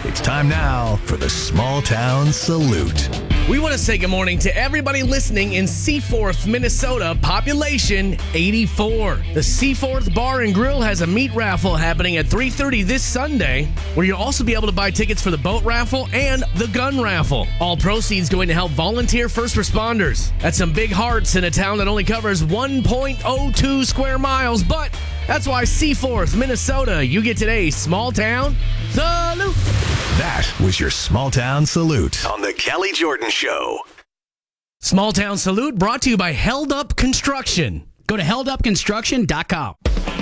It's time now for the Small Town Salute. We want to say good morning to everybody listening in Seaforth, Minnesota, population 84. The Seaforth Bar and Grill has a meat raffle happening at 3:30 this Sunday, where you'll also be able to buy tickets for the boat raffle and the gun raffle. All proceeds going to help volunteer first responders. That's some big hearts in a town that only covers 1.02 square miles, but that's why Seaforth, Minnesota, you get today's Small Town Salute. That was your Small Town Salute on the Kelly Jordan Show. Small Town Salute brought to you by Held Up Construction. Go to heldupconstruction.com.